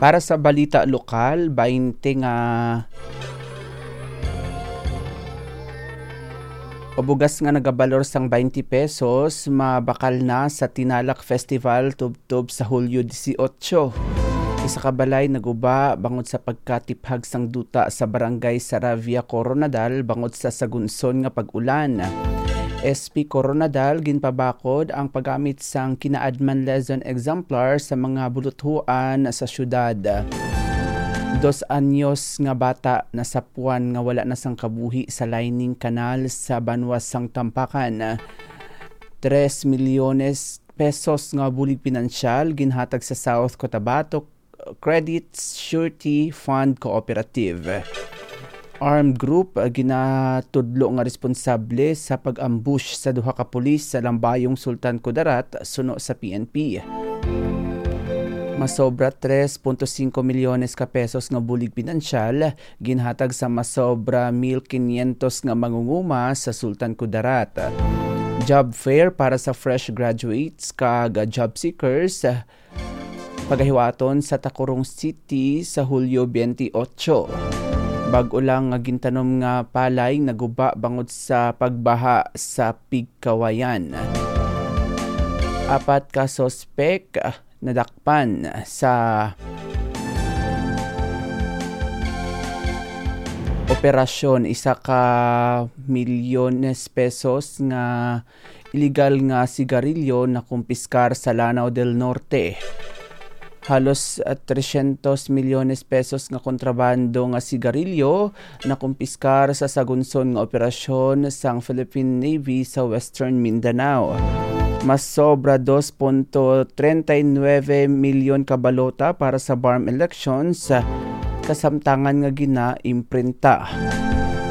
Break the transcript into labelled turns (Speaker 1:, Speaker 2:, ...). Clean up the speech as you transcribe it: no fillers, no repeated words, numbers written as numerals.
Speaker 1: Para sa balita lokal, 20 nga obugas nga nagabalor sang 20 pesos mabakal na sa Tinalak Festival tubtob sa Hulyo 18. Isa ka balay naguba bangod sa pagkatiphag sang duta sa barangay Saravia, Coronadal bangod sa sagunson nga pag-ulan. SP Coronadal ginpabakod ang paggamit sang kinaadman lesson exemplar sa mga buluthuan sa syudad. 2 anyos nga bata na sapuan nga wala na sang kabuhi sa lining kanal sa Banwas sang Tampakan. 3 milyones pesos nga bulig pinansyal ginhatag sa South Cotabato Credit Surety Fund Cooperative. Armed group ginatudlo nga responsable sa pag-ambush sa duha ka pulis sa Lambayong Sultan Kudarat suno sa PNP. Masobra 3.5 milyones ka pesos nga bulig pinansyal ginhatag sa masobra 1,500 nga mangunguma sa Sultan Kudarat. Job fair para sa fresh graduates kag job seekers pagahiwaton sa Tacorong City sa Hulyo 28. Bag-o lang nga gintanom nga palay naguba bangod sa pagbaha sa Pigkawayan. 4 ka sospek nadakpan sa operasyon 1 ka milyones pesos nga illegal nga sigarilyo na kumpiskar sa Lanao del Norte. Halos 300 milyones pesos nga kontrabando nga sigarilyo na kumpiskar sa sagunson nga operasyon sang Philippine Navy sa Western Mindanao. Mas sobra 2.39 milyon kabalota para sa BARM elections kasamtangan nga gina-imprinta.